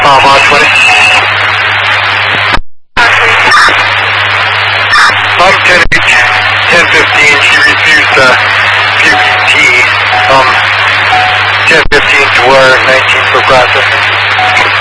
Mod 20. 10H, 1015, she refused PBT. 1015 to wire 19 for processing.